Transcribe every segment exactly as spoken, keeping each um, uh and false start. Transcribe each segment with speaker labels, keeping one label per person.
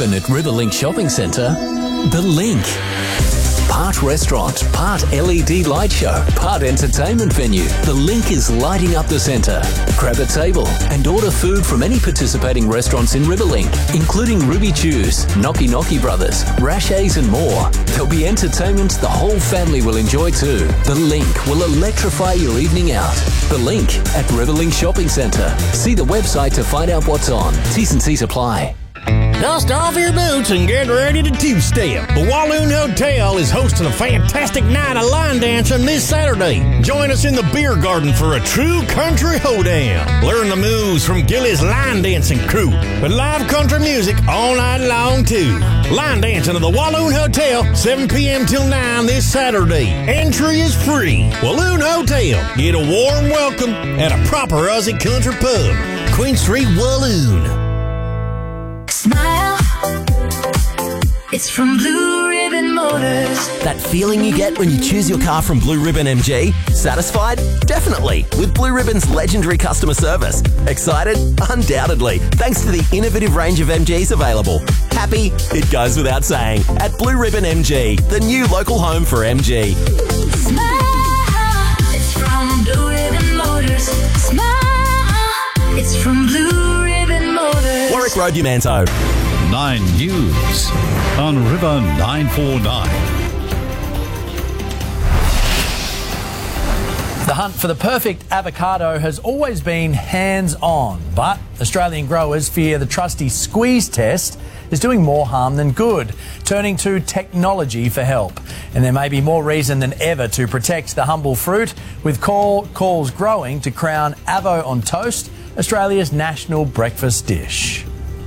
Speaker 1: open at Riverlink Shopping Centre, The Link. Part restaurant, part L E D light show, part entertainment venue. The Link is lighting up the centre. Grab a table and order food from any participating restaurants in Riverlink, including Ruby Chews, Noki Noki Brothers, Rashays and more. There'll be entertainment the whole family will enjoy too. The Link will electrify your evening out. The Link at Riverlink Shopping Centre. See the website to find out what's on. T's and C's apply.
Speaker 2: Dust off your boots and get ready to two-step. The Walloon Hotel is hosting a fantastic night of line dancing this Saturday. Join us in the beer garden for a true country hoedown. Learn the moves from Gilly's line dancing crew with live country music all night long too. Line dancing at the Walloon Hotel, seven p.m. till nine this Saturday. Entry is free. Walloon Hotel. Get a warm welcome at a proper Aussie country pub. Queen Street, Walloon.
Speaker 3: Smile, it's from Blue Ribbon Motors.
Speaker 4: That feeling you get when you choose your car from Blue Ribbon M G? Satisfied? Definitely, with Blue Ribbon's legendary customer service. Excited? Undoubtedly, thanks to the innovative range of M Gs available. Happy? It goes without saying. At Blue Ribbon M G, the new local home for M G.
Speaker 3: Smile, it's from Blue Ribbon Motors. Smile, it's from Blue Ribbon Motors.
Speaker 4: Warwick Road, Umanto.
Speaker 5: Nine News on River nine four nine.
Speaker 6: The hunt for the perfect avocado has always been hands-on, but Australian growers fear the trusty squeeze test is doing more harm than good, turning to technology for help. And there may be more reason than ever to protect the humble fruit, with call, calls growing to crown Avo on toast Australia's national breakfast dish.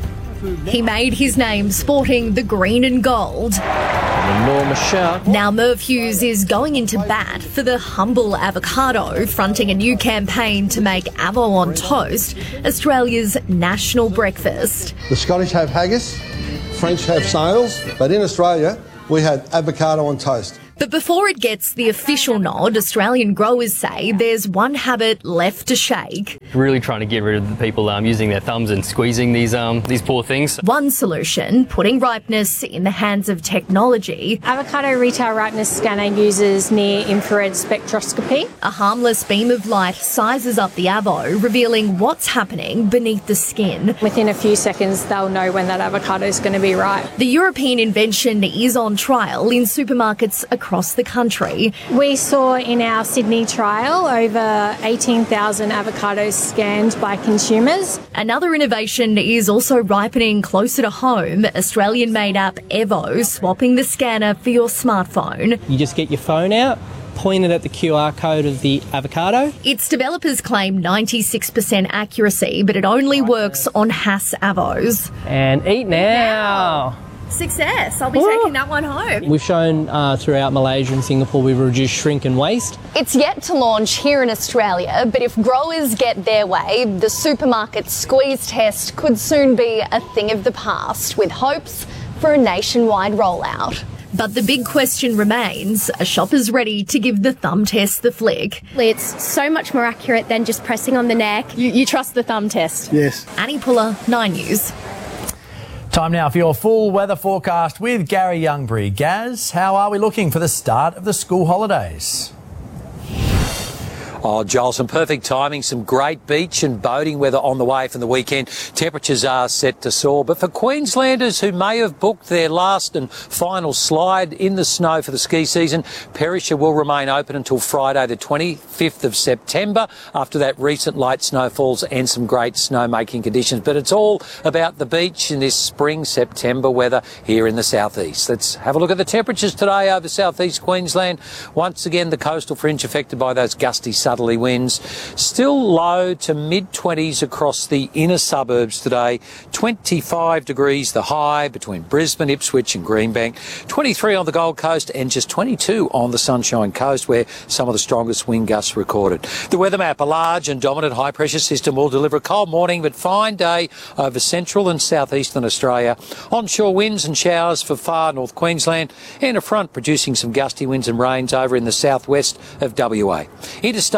Speaker 7: He made his name sporting the green and gold.
Speaker 8: An enormous shout.
Speaker 7: Now Merv Hughes is going into bat for the humble avocado, fronting a new campaign to make Avo on toast Australia's national breakfast.
Speaker 9: The Scottish have haggis, French have snails, but in Australia we had avocado on toast.
Speaker 7: But before it gets the official nod, Australian growers say there's one habit left to shake.
Speaker 8: Really trying to get rid of the people um, using their thumbs and squeezing these um, these poor things.
Speaker 7: One solution, putting ripeness in the hands of technology.
Speaker 10: Avocado retail ripeness scanner uses near-infrared spectroscopy.
Speaker 7: A harmless beam of light sizes up the avo, revealing what's happening beneath the skin.
Speaker 10: Within a few seconds, they'll know when that avocado is going to be ripe.
Speaker 7: The European invention is on trial in supermarkets across across the country.
Speaker 10: We saw in our Sydney trial over eighteen thousand avocados scanned by consumers.
Speaker 7: Another innovation is also ripening closer to home. Australian-made app Evo, swapping the scanner for your smartphone.
Speaker 11: You just get your phone out, point it at the Q R code of the avocado.
Speaker 7: Its developers claim ninety-six percent accuracy, but it only works on Hass Avos.
Speaker 11: And eat now.
Speaker 7: Success. I'll be Ooh. taking that one home.
Speaker 11: We've shown uh, throughout Malaysia and Singapore we've reduced shrink and waste.
Speaker 12: It's yet to launch here in Australia, but if growers get their way, the supermarket squeeze test could soon be a thing of the past, with hopes for a nationwide rollout.
Speaker 7: But the big question remains, are shoppers ready to give the thumb test the flick?
Speaker 13: It's so much more accurate than just pressing on the neck. You, you trust the thumb test?
Speaker 9: Yes.
Speaker 7: Annie Puller, Nine News.
Speaker 6: Time now for your full weather forecast with Gary Youngbury. Gaz, how are we looking for the start of the school holidays?
Speaker 14: Oh, Joel, some perfect timing, some great beach and boating weather on the way from the weekend. Temperatures are set to soar. But for Queenslanders who may have booked their last and final slide in the snow for the ski season, Perisher will remain open until Friday the twenty-fifth of September after that recent light snowfalls and some great snowmaking conditions. But it's all about the beach in this spring September weather here in the southeast. Let's have a look at the temperatures today over southeast Queensland. Once again, the coastal fringe affected by those gusty southerly winds. Still low to mid twenties across the inner suburbs today. twenty-five degrees the high between Brisbane, Ipswich and Greenbank. twenty-three on the Gold Coast and just twenty-two on the Sunshine Coast, where some of the strongest wind gusts recorded. The weather map, a large and dominant high pressure system will deliver a cold morning but fine day over central and southeastern Australia. Onshore winds and showers for far north Queensland, and a front producing some gusty winds and rains over in the southwest of W A. Interstate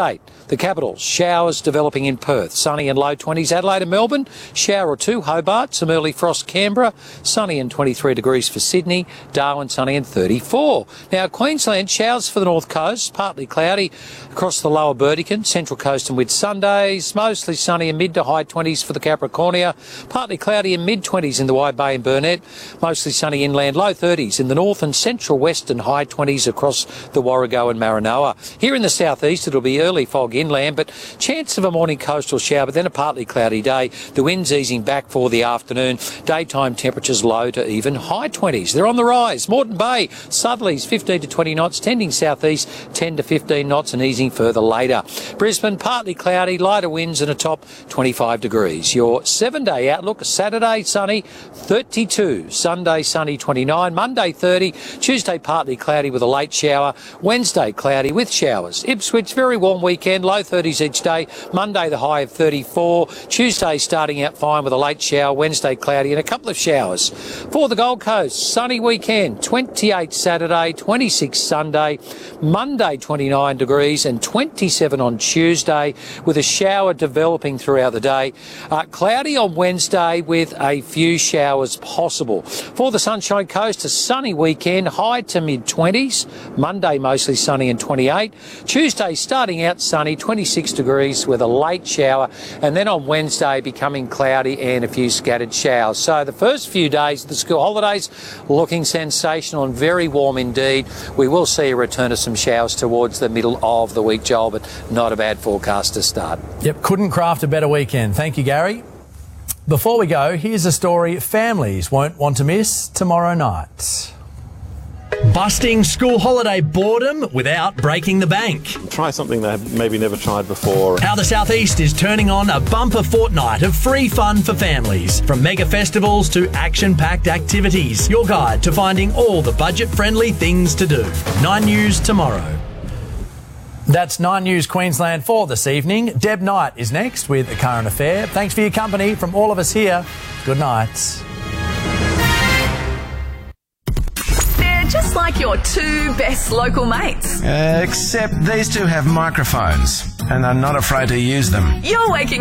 Speaker 14: state. The capital, showers developing in Perth, sunny and low twenties. Adelaide and Melbourne, shower or two. Hobart, some early frost. Canberra, sunny and twenty-three degrees for Sydney. Darwin, sunny and thirty-four. Now, Queensland, showers for the north coast, partly cloudy across the lower Burdekin, central coast and Whitsundays. Mostly sunny and mid to high twenties for the Capricornia. Partly cloudy and mid twenties in the Wide Bay and Burnett. Mostly sunny inland, low thirties in the north and central west and high twenties across the Warrego and Maranoa. Here in the southeast, it'll be early fog inland, but chance of a morning coastal shower, but then a partly cloudy day. The wind's easing back for the afternoon. Daytime temperatures low to even high twenties. They're on the rise. Moreton Bay, southerlies fifteen to twenty knots, tending southeast ten to fifteen knots and easing further later. Brisbane, partly cloudy, lighter winds and a top twenty-five degrees. Your seven-day outlook, Saturday sunny, thirty-two. Sunday sunny, twenty-nine. Monday thirty. Tuesday partly cloudy with a late shower. Wednesday cloudy with showers. Ipswich, very warm weekend, low thirties each day. Monday the high of thirty-four. Tuesday starting out fine with a late shower. Wednesday cloudy and a couple of showers. For the Gold Coast, sunny weekend, twenty-eight Saturday, twenty-six Sunday. Monday twenty-nine degrees and twenty-seven on Tuesday with a shower developing throughout the day. Uh, cloudy on Wednesday with a few showers possible. For the Sunshine Coast, a sunny weekend, high to mid twenties. Monday mostly sunny and twenty-eight. Tuesday starting out sunny, twenty-six degrees with a late shower, and then on Wednesday becoming cloudy and a few scattered showers. So the first few days of the school holidays looking sensational and very warm indeed. We will see a return of some showers towards the middle of the week, Joel, but not a bad forecast to start.
Speaker 6: Yep, couldn't craft a better weekend. Thank you, Gary. Before we go, here's a story families won't want to miss tomorrow night. Busting school holiday boredom without breaking the bank.
Speaker 15: Try something they have maybe never tried before.
Speaker 6: How the South East is turning on a bumper fortnight of free fun for families. From mega festivals to action-packed activities. Your guide to finding all the budget-friendly things to do. Nine News tomorrow. That's Nine News Queensland for this evening. Deb Knight is next with A Current Affair. Thanks for your company from all of us here. Good night.
Speaker 16: Just like your two best local mates.
Speaker 17: Uh, except these two have microphones and are not afraid to use them.
Speaker 16: You're waking